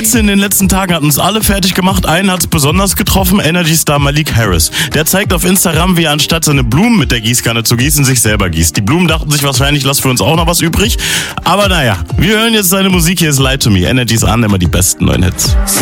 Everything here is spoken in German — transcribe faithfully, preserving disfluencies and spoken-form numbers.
Hits in den letzten Tagen hatten uns alle fertig gemacht. Einen hat's besonders getroffen, Energy-Star Malik Harris. Der zeigt auf Instagram, wie er anstatt seine Blumen mit der Gießkanne zu gießen, sich selber gießt. Die Blumen dachten sich wahrscheinlich, lass für uns auch noch was übrig. Aber naja, wir hören jetzt seine Musik. Hier ist Lie to Me. Energy's an, immer die besten neuen Hits.